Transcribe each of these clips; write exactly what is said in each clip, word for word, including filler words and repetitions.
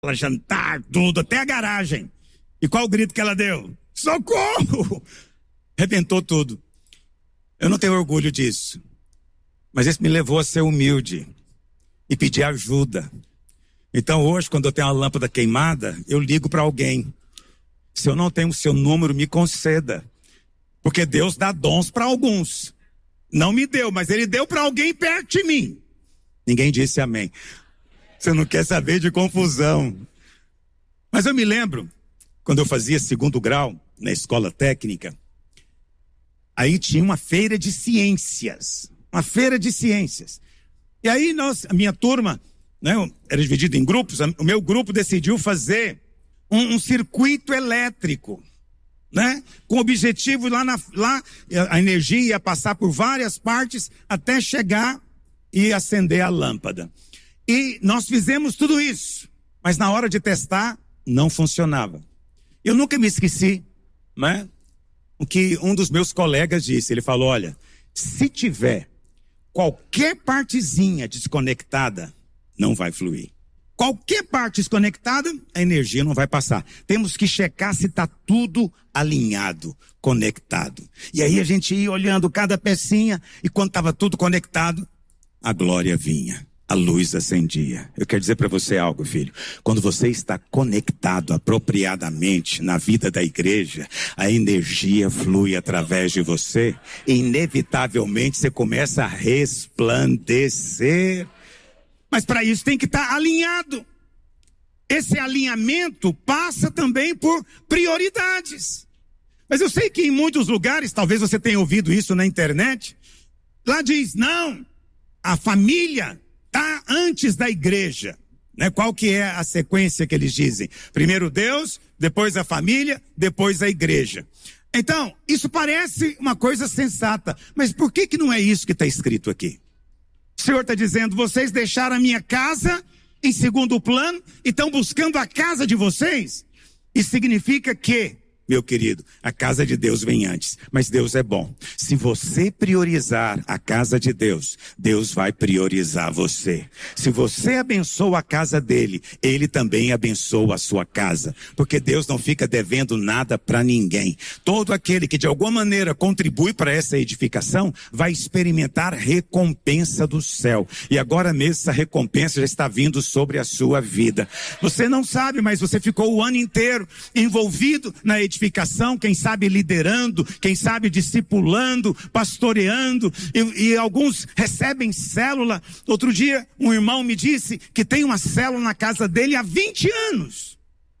ela jantar, tudo, até a garagem. E qual o grito que ela deu? Socorro! Rebentou tudo. Eu não tenho orgulho disso. Mas isso me levou a ser humilde e pedir ajuda. Então hoje, quando eu tenho uma lâmpada queimada, eu ligo para alguém. Se eu não tenho o seu número, me conceda. Porque Deus dá dons para alguns. Não me deu, mas Ele deu para alguém perto de mim. Ninguém disse amém. Você não quer saber de confusão. Mas eu me lembro, quando eu fazia segundo grau na escola técnica, aí tinha uma feira de ciências. Uma feira de ciências. E aí nós, a minha turma, né, era dividida em grupos, o meu grupo decidiu fazer um, um circuito elétrico, né? Com o objetivo lá, na, lá a energia ia passar por várias partes até chegar e acender a lâmpada. E nós fizemos tudo isso, mas na hora de testar, não funcionava. Eu nunca me esqueci, né? O que um dos meus colegas disse, ele falou, olha, se tiver qualquer partezinha desconectada, não vai fluir. Qualquer parte desconectada, a energia não vai passar. Temos que checar se está tudo alinhado, conectado. E aí a gente ia olhando cada pecinha, e quando estava tudo conectado, a glória vinha, a luz acendia. Eu quero dizer para você algo, filho. Quando você está conectado apropriadamente na vida da igreja, a energia flui através de você, e inevitavelmente você começa a resplandecer. Mas para isso tem que estar alinhado. Esse alinhamento passa também por prioridades. Mas eu sei que em muitos lugares, talvez você tenha ouvido isso na internet, lá diz, não, a família está antes da igreja. Né? Qual que é a sequência que eles dizem? Primeiro Deus, depois a família, depois a igreja. Então, isso parece uma coisa sensata, mas por que que não é isso que está escrito aqui? O Senhor está dizendo, vocês deixaram a minha casa em segundo plano e estão buscando a casa de vocês? Isso significa que, meu querido, a casa de Deus vem antes, mas Deus é bom. Se você priorizar a casa de Deus, Deus vai priorizar você. Se você abençoa a casa dele, ele também abençoa a sua casa, porque Deus não fica devendo nada para ninguém. Todo aquele que de alguma maneira contribui para essa edificação, vai experimentar recompensa do céu. E agora mesmo essa recompensa já está vindo sobre a sua vida. Você não sabe, mas você ficou o ano inteiro envolvido na edificação. Quem sabe liderando, quem sabe discipulando, pastoreando, e, e alguns recebem célula. Outro dia um irmão me disse que tem uma célula na casa dele há vinte anos.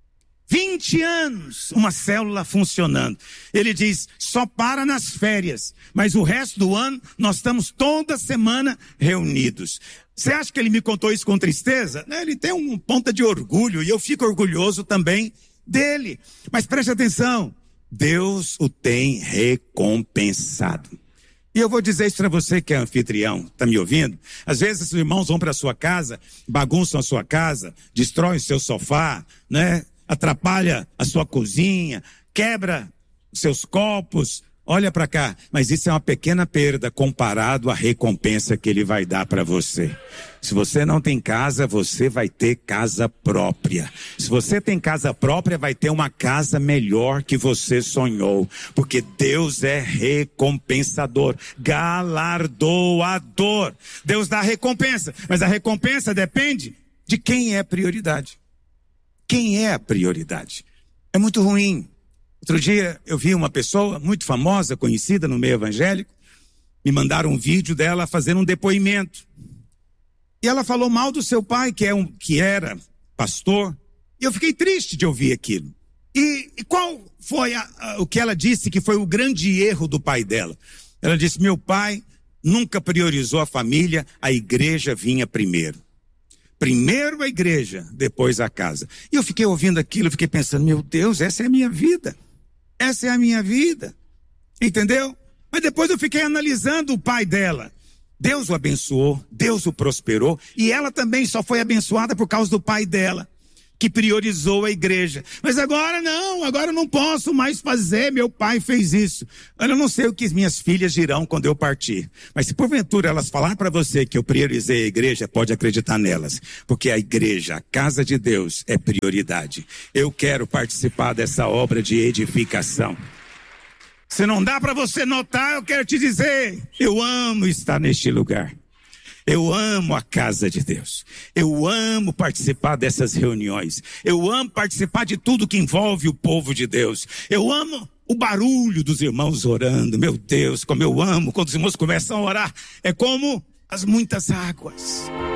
vinte anos, uma célula funcionando. Ele diz, só para nas férias, mas o resto do ano nós estamos toda semana reunidos. Você acha que ele me contou isso com tristeza? Ele tem uma ponta de orgulho e eu fico orgulhoso também dele. Mas preste atenção, Deus o tem recompensado. E eu vou dizer isso para você que é anfitrião, está me ouvindo? Às vezes os irmãos vão para a sua casa, bagunçam a sua casa, destroem o seu sofá, né? Atrapalha a sua cozinha, quebra os seus copos. Olha para cá, mas isso é uma pequena perda comparado à recompensa que ele vai dar para você. Se você não tem casa, você vai ter casa própria. Se você tem casa própria, vai ter uma casa melhor que você sonhou. Porque Deus é recompensador, galardoador. Deus dá recompensa, mas a recompensa depende de quem é a prioridade. Quem é a prioridade? É muito ruim. Outro dia eu vi uma pessoa muito famosa, conhecida no meio evangélico, me mandaram um vídeo dela fazendo um depoimento. E ela falou mal do seu pai, que, é um, que era pastor, e eu fiquei triste de ouvir aquilo. E, e qual foi a, a, o que ela disse que foi o grande erro do pai dela? Ela disse, meu pai nunca priorizou a família, a igreja vinha primeiro. Primeiro a igreja, depois a casa. E eu fiquei ouvindo aquilo, eu fiquei pensando, meu Deus, essa é a minha vida. Essa é a minha vida. Entendeu? Mas depois eu fiquei analisando o pai dela. Deus o abençoou, Deus o prosperou, e ela também só foi abençoada por causa do pai dela. que priorizou a igreja. Mas agora não, agora eu não posso mais fazer, meu pai fez isso. Eu não sei o que minhas filhas dirão quando eu partir. Mas se porventura elas falar para você que eu priorizei a igreja, pode acreditar nelas. Porque a igreja, a casa de Deus, é prioridade. Eu quero participar dessa obra de edificação. Se não dá para você notar, eu quero te dizer, eu amo estar neste lugar. Eu amo a casa de Deus. Eu amo participar dessas reuniões. Eu amo participar de tudo que envolve o povo de Deus. Eu amo o barulho dos irmãos orando. Meu Deus, como eu amo quando os irmãos começam a orar. É como as muitas águas.